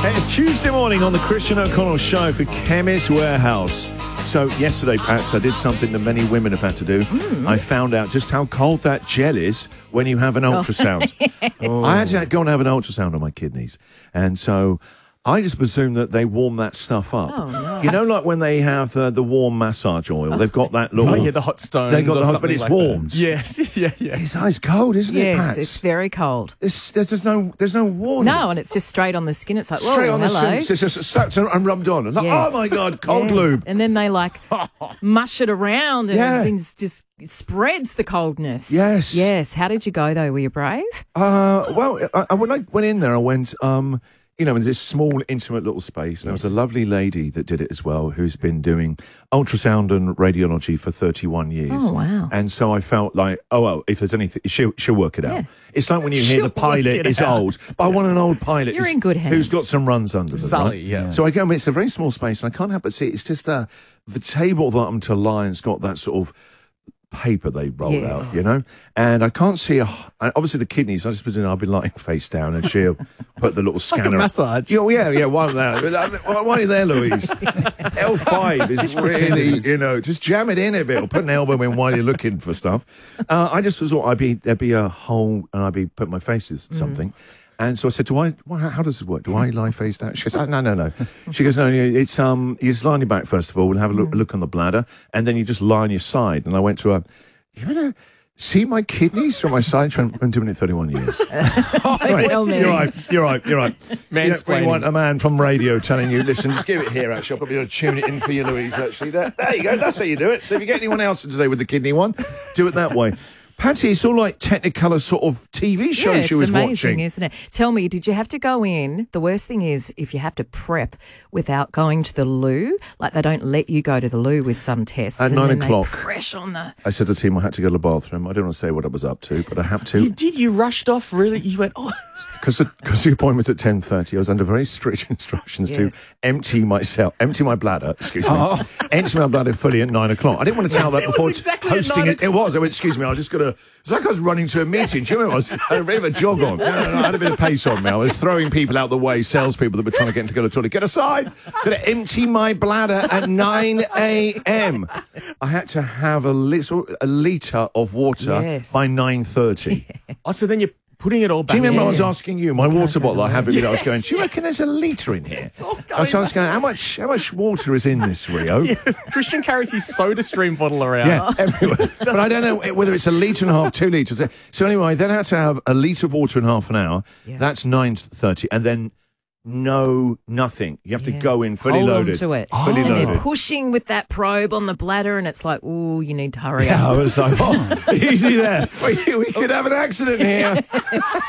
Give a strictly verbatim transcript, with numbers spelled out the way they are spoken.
It's Tuesday morning on the Christian O'Connell Show for Chemist Warehouse. So yesterday, Pats, I did something that many women have had to do. Mm. I found out just how cold that gel is when you have an ultrasound. Oh. I had to go and have an ultrasound on my kidneys. And so I just presumed that they warm that stuff up. Oh, no. You know, like when they have uh, the warm massage oil, they've got that little... Oh, yeah, the hot stones. They've got the hot, but something it's like warmed. that. Yes, yeah, yeah. It's ice cold, isn't it, Yes, Pats? it's very cold. It's, there's, there's no there's no warning. No, and it's just straight on the skin. It's like, whoa, Straight on hello. the skin. It's just sucked and rubbed on. And like, Yes. oh, my God, cold Yeah. lube. And then they, like, mush it around and Yeah. everything's just spreads the coldness. Yes. Yes. How did you go, though? Were you brave? Uh, well, I, I, when I went in there, I went, um, you know, in this small, intimate little space. And there was a lovely lady that did it as well, who's been doing ultrasound and radiology for thirty-one years. Oh, wow. And so I felt like, oh, well, if there's anything, she'll, she'll work it out. Yeah. It's like when you hear She'll the pilot work it is out. old, but I want an old pilot You're who's, in good hands. who's got some runs under them. Sully, right? yeah. So I go, it's a very small space, and I can't help but see it's just uh, the table that I'm to lie and's got that sort of paper they roll Yes. out, you know, and I can't see a, and obviously the kidneys. I just presume I'll be lying face down, and she'll put the little scanner. Like a massage. Yeah, yeah, yeah. Why that? Why, why are you there, Louise? L five is really, you know, just jam it in a bit, or put an elbow in while you're looking for stuff. Uh, I just thought I'd be there'd be a hole, and I'd be putting my face in something. And so I said, "Do I? Well, how does it work? Do I lie face down?" She goes, oh, "No, no, no." She goes, "No, it's um, you just lie on your back first of all, and have a look, look on the bladder, and then you just lie on your side." And I went to her. You want to see my kidneys from my side? She went, I've been doing it thirty-one years. Right. tell me. You're right. You're right. You're right. You don't really Mansplaining. want a man from radio telling you, listen, just give it here, actually. I'll probably going to tune it in for you, Louise, actually. There, there you go. That's how you do it. So if you get anyone else in today with the kidney one, do it that way. Patty, it's all like Technicolor sort of T V shows Yeah, it's she was amazing, watching. isn't it? Tell me, did you have to go in? The worst thing is if you have to prep without going to the loo, like they don't let you go to the loo with some tests. At and nine then they o'clock. Press on the... I said to the team I had to go to the bathroom. I don't want to say what I was up to, but I had to. You did. You rushed off, really? You went, oh. Because the, cause the appointment was at ten thirty, I was under very strict instructions Yes. to empty myself, empty my bladder, excuse me, empty my bladder fully at nine o'clock. I didn't want to tell that It was before exactly at hosting nine it. It was. I went, excuse me, I just got to, it's like I was running to a meeting. Do you remember? I, was, I had a bit of a jog on. No, no, no, I had a bit of pace on me. I was throwing people out the way, salespeople that were trying to get into the toilet. Get aside. Got to empty my bladder at nine a.m. I had to have a little, a litre of water Yes. by nine thirty. Oh, so then you're putting it all back Do you remember in. I was asking you, my water bottle I have with me, I was going, do you reckon there's a litre in here? I was, I was going, how much how much water is in this, Rio? Yeah, Christian carries his soda stream bottle around. Yeah, everywhere. But I don't know whether it's a litre and a half, two litres. So anyway, I then had to have a litre of water in half an hour. Yeah. That's nine thirty. And then no, nothing. You have to Yes. go in fully Hold loaded. on to it. Fully and loaded. they're pushing with that probe on the bladder and it's like, ooh, you need to hurry Yeah, up. I was like, oh, easy there. We, we could have an accident here.